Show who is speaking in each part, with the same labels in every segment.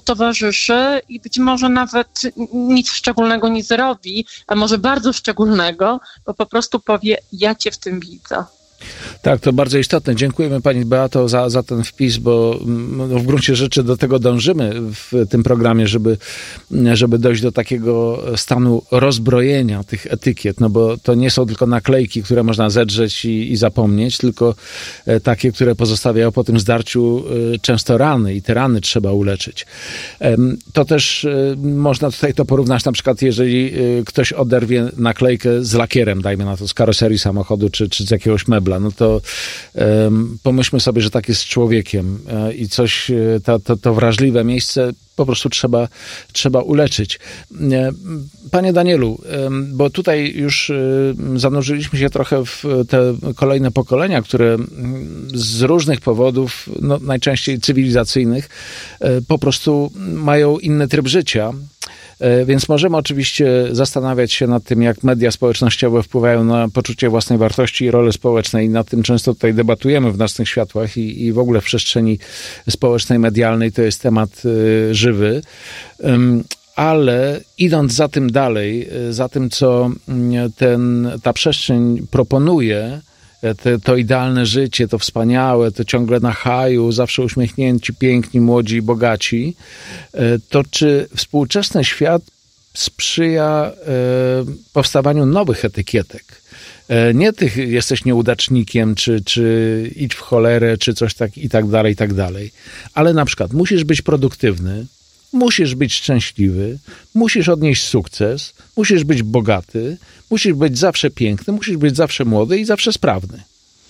Speaker 1: towarzyszy i być może nawet nic szczególnego nie zrobi, a może bardzo szczególnego, bo po prostu powie, ja cię w tym widzę.
Speaker 2: Tak, to bardzo istotne. Dziękujemy pani Beato za ten wpis, bo w gruncie rzeczy do tego dążymy w tym programie, żeby dojść do takiego stanu rozbrojenia tych etykiet, no bo to nie są tylko naklejki, które można zedrzeć i zapomnieć, tylko takie, które pozostawiają po tym zdarciu często rany i te rany trzeba uleczyć. To też można tutaj to porównać, na przykład jeżeli ktoś oderwie naklejkę z lakierem, dajmy na to z karoserii samochodu czy z jakiegoś mebla, no to pomyślmy sobie, że tak jest z człowiekiem i coś, to wrażliwe miejsce po prostu trzeba uleczyć. Panie Danielu, bo tutaj już zanurzyliśmy się trochę w te kolejne pokolenia, które z różnych powodów, no najczęściej cywilizacyjnych, po prostu mają inny tryb życia. Więc możemy oczywiście zastanawiać się nad tym, jak media społecznościowe wpływają na poczucie własnej wartości i rolę społecznej. I nad tym często tutaj debatujemy w Nocnych Światłach i w ogóle w przestrzeni społecznej, medialnej to jest temat żywy. Ale idąc za tym dalej, za tym, co ta przestrzeń proponuje, to idealne życie, to wspaniałe, to ciągle na haju, zawsze uśmiechnięci, piękni, młodzi i bogaci, to czy współczesny świat sprzyja powstawaniu nowych etykietek? Nie tych jesteś nieudacznikiem, czy idź w cholerę, czy coś tak i tak dalej. Ale na przykład musisz być produktywny, musisz być szczęśliwy, musisz odnieść sukces, musisz być bogaty, musisz być zawsze piękny, musisz być zawsze młody i zawsze sprawny.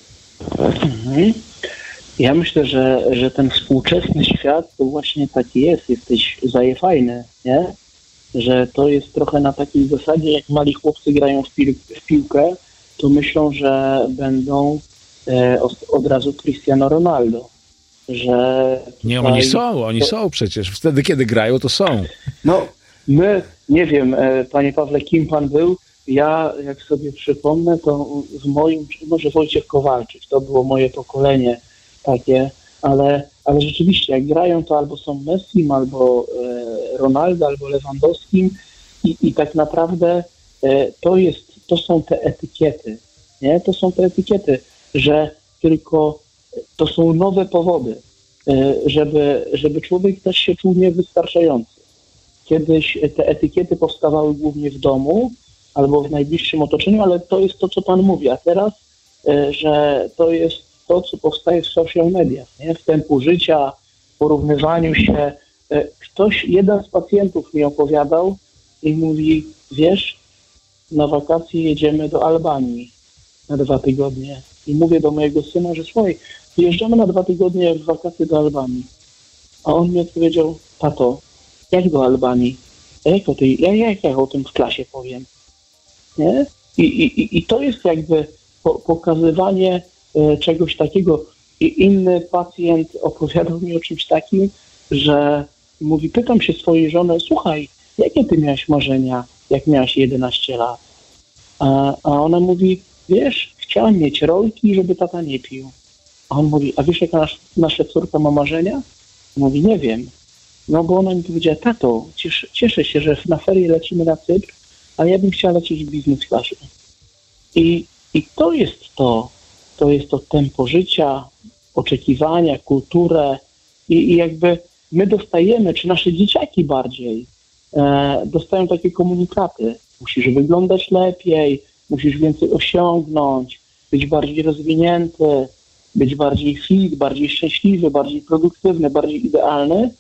Speaker 3: Ja myślę, że ten współczesny świat to właśnie taki jest. Jesteś zajefajny, nie? Że to jest trochę na takiej zasadzie, jak mali chłopcy grają w piłkę, to myślą, że będą od razu Cristiano Ronaldo. Że tutaj...
Speaker 2: Nie, oni są przecież. Wtedy, kiedy grają, to są.
Speaker 3: No, nie wiem, panie Pawle, kim pan był? Ja, jak sobie przypomnę, to w moim, może Wojciech Kowalczyk, to było moje pokolenie takie, ale rzeczywiście, jak grają, to albo są Messim, albo Ronaldo, albo Lewandowskim i tak naprawdę to są te etykiety, nie? To są te etykiety, że tylko to są nowe powody, żeby człowiek też się czuł niewystarczający. Kiedyś te etykiety powstawały głównie w domu albo w najbliższym otoczeniu, ale to jest to, co pan mówi, a teraz, że to jest to, co powstaje w social mediach, nie? W tempu życia, porównywaniu się. Jeden z pacjentów mi opowiadał i mówi, wiesz, na wakacje jedziemy do Albanii na 2 tygodnie. I mówię do mojego syna, że słuchaj, wyjeżdżamy na 2 tygodnie w wakacje do Albanii. A on mi odpowiedział, tato, jak do Albanii? Jak ja o tym w klasie powiem? Nie? I to jest jakby pokazywanie czegoś takiego. I inny pacjent opowiadał mi o czymś takim, że mówi, pytam się swojej żony, słuchaj, jakie ty miałeś marzenia, jak miałaś 11 lat? A ona mówi, wiesz, chciałam mieć rolki, żeby tata nie pił. A on mówi, a wiesz, jaka nasza córka ma marzenia? Mówi, nie wiem. No bo ona mi powiedziała, tato, cieszę się, że na ferie lecimy na Cypr, a ja bym chciała lecieć w biznes klasie. I to jest to tempo życia, oczekiwania, kulturę i jakby my dostajemy, czy nasze dzieciaki bardziej, dostają takie komunikaty. Musisz wyglądać lepiej, musisz więcej osiągnąć, być bardziej rozwinięty, być bardziej fit, bardziej szczęśliwy, bardziej produktywny, bardziej idealny.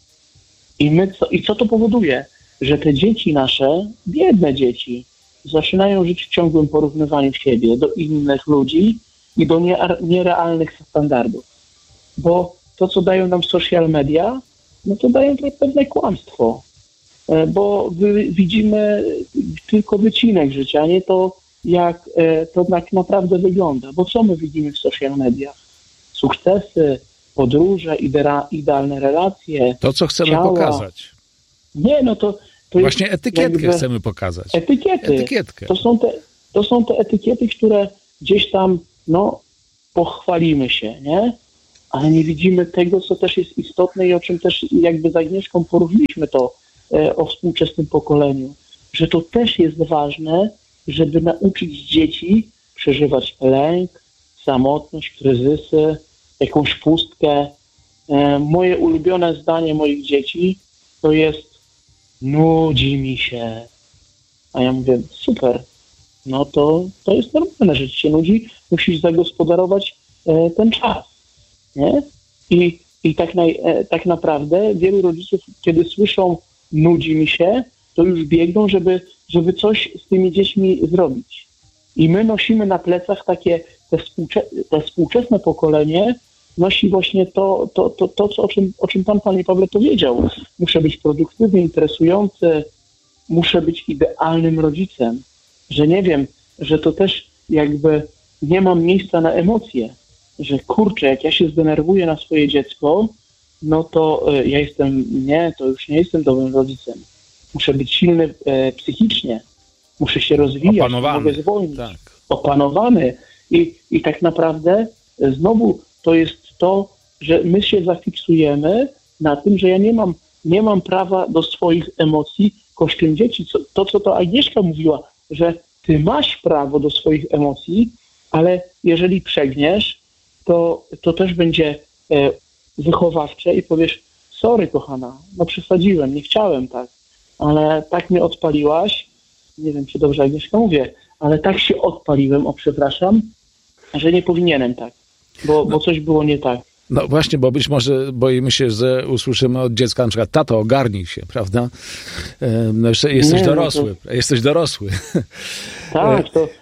Speaker 3: I co to powoduje? Że te dzieci nasze, biedne dzieci, zaczynają żyć w ciągłym porównywaniu siebie do innych ludzi i do nierealnych standardów. Bo to, co dają nam social media, no to dają pewne kłamstwo. Bo widzimy tylko wycinek życia, a nie to, jak to tak naprawdę wygląda. Bo co my widzimy w social mediach? Sukcesy, podróże, idealne relacje.
Speaker 2: To, co chcemy
Speaker 3: ciała.
Speaker 2: pokazać.
Speaker 3: Nie, no to
Speaker 2: właśnie etykietkę chcemy pokazać.
Speaker 3: Etykietkę. To są te etykiety, które gdzieś tam, no, pochwalimy się, nie? ale nie widzimy tego, co też jest istotne i o czym też jakby z Agnieszką poruszyliśmy to o współczesnym pokoleniu, że to też jest ważne, żeby nauczyć dzieci przeżywać lęk, samotność, kryzysy, jakąś pustkę. Moje ulubione zdanie moich dzieci to jest: nudzi mi się. A ja mówię: super, no to jest normalne, że ci się nudzi, musisz zagospodarować ten czas, nie? I tak naprawdę wielu rodziców, kiedy słyszą nudzi mi się, to już biegną, żeby coś z tymi dziećmi zrobić. I my nosimy na plecach te współczesne pokolenie nosi właśnie to o czym pan, panie Pawle, powiedział. Muszę być produktywny, interesujący, muszę być idealnym rodzicem. Że nie wiem, że to też jakby nie mam miejsca na emocje. Że kurczę, jak ja się zdenerwuję na swoje dziecko, no to to już nie jestem dobrym rodzicem. Muszę być silny psychicznie, muszę się rozwijać, mogę zwolnić, tak. Opanowany. I tak naprawdę znowu to jest to, że my się zafiksujemy na tym, że ja nie mam prawa do swoich emocji kosztem dzieci. Co Agnieszka mówiła, że ty masz prawo do swoich emocji, ale jeżeli przegniesz, to też będzie wychowawcze i powiesz: sorry, kochana, no przesadziłem, nie chciałem tak, ale tak mnie odpaliłaś, nie wiem, czy dobrze Agnieszka mówię, ale tak się odpaliłem, przepraszam, że nie powinienem tak, bo coś było nie tak.
Speaker 2: No właśnie, bo być może boimy się, że usłyszymy od dziecka na przykład: tato, ogarnij się, prawda? No jeszcze jesteś dorosły. Jesteś dorosły.
Speaker 3: Tak,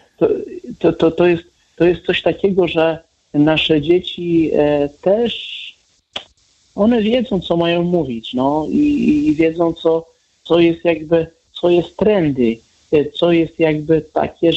Speaker 3: to jest coś takiego, że nasze dzieci też, one wiedzą, co mają mówić, no i wiedzą, co jest jakby, co jest trendy, co jest jakby takie,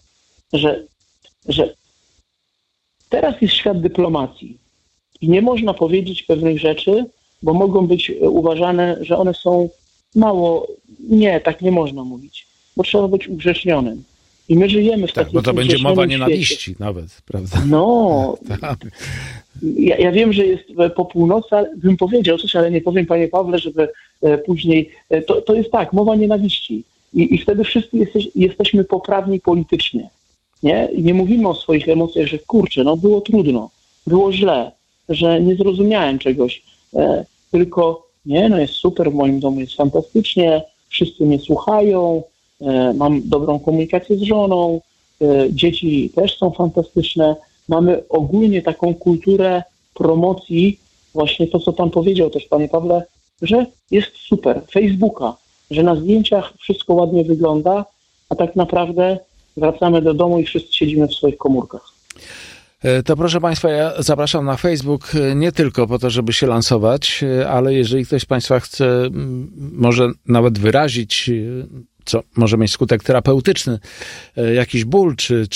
Speaker 3: że teraz jest świat dyplomacji i nie można powiedzieć pewnych rzeczy, bo mogą być uważane, że one są mało, nie, tak nie można mówić, bo trzeba być ugrzecznionym. I my żyjemy w takim
Speaker 2: bo to będzie mowa nienawiści nawet, prawda?
Speaker 3: No, tak. Ja wiem, że jest po północy, ale bym powiedział coś, ale nie powiem, panie Pawle, żeby później... To jest tak, mowa nienawiści. I wtedy wszyscy jesteśmy poprawni politycznie. Nie? I nie mówimy o swoich emocjach, że kurczę, no było trudno, było źle, że nie zrozumiałem czegoś. Tylko nie, no jest super, w moim domu jest fantastycznie, wszyscy mnie słuchają, mam dobrą komunikację z żoną, dzieci też są fantastyczne. Mamy ogólnie taką kulturę promocji, właśnie to, co pan powiedział też, panie Pawle, że jest super, Facebooka, że na zdjęciach wszystko ładnie wygląda, a tak naprawdę wracamy do domu i wszyscy siedzimy w swoich komórkach.
Speaker 2: To proszę państwa, ja zapraszam na Facebook nie tylko po to, żeby się lansować, ale jeżeli ktoś z państwa chce może nawet wyrazić, co może mieć skutek terapeutyczny, jakiś ból,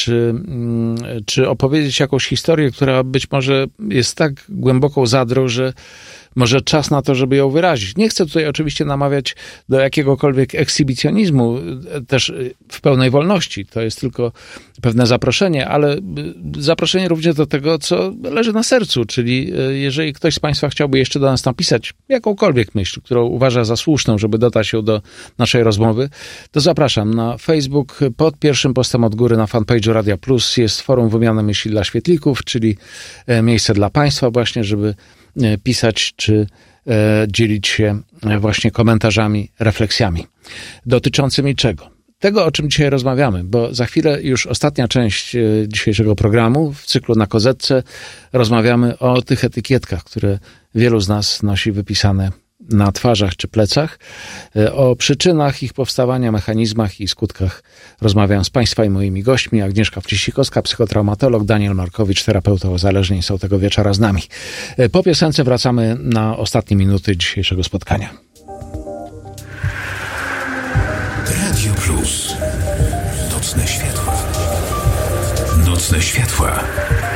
Speaker 2: czy opowiedzieć jakąś historię, która być może jest tak głęboką zadrą, że może czas na to, żeby ją wyrazić. Nie chcę tutaj oczywiście namawiać do jakiegokolwiek ekshibicjonizmu, też w pełnej wolności. To jest tylko pewne zaproszenie, ale zaproszenie również do tego, co leży na sercu, czyli jeżeli ktoś z państwa chciałby jeszcze do nas napisać jakąkolwiek myśl, którą uważa za słuszną, żeby dodać ją do naszej rozmowy, to zapraszam na Facebook. Pod pierwszym postem od góry na fanpage'u Radia Plus jest forum wymiany myśli dla świetlików, czyli miejsce dla państwa właśnie, żeby pisać czy dzielić się właśnie komentarzami, refleksjami dotyczącymi czego? Tego, o czym dzisiaj rozmawiamy, bo za chwilę już ostatnia część dzisiejszego programu w cyklu Na Kozetce rozmawiamy o tych etykietkach, które wielu z nas nosi wypisane na twarzach czy plecach. O przyczynach ich powstawania, mechanizmach i skutkach rozmawiam z państwa i moimi gośćmi. Agnieszka Wcisikowska, psychotraumatolog, Daniel Markowicz, terapeuta uzależnień, są tego wieczora z nami. Po piosence wracamy na ostatnie minuty dzisiejszego spotkania.
Speaker 4: Radio Plus. Nocne światła. Nocne światła.